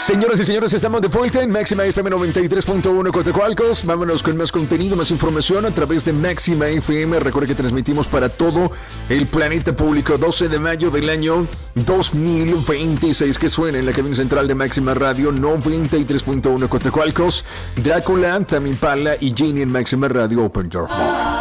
Señoras y señores, estamos de vuelta en Máxima FM 93.1 Coatzacoalcos. Vámonos con más contenido, más información a través de Máxima FM. Recuerda que transmitimos para todo el planeta público. 12 de mayo del año 2026, que suena en la cabina central de Máxima Radio 93.1 Coatzacoalcos. Drácula, Tame Impala y Genie en Máxima Radio Open Your Home.